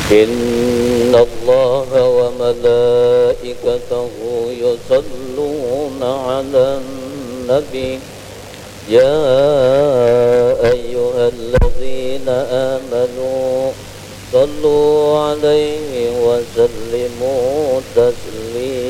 إن الله وملائكته يصلون على النبي يا أيها الذين آمنوا صلوا عليه وسلموا تسليما